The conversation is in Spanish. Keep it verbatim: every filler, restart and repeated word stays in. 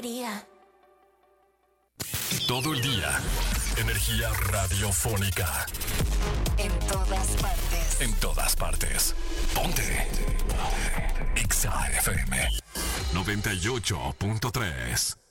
quería. Todo el día, energía radiofónica. En todas partes. En todas partes. Ponte. Exa F M noventa y ocho punto tres.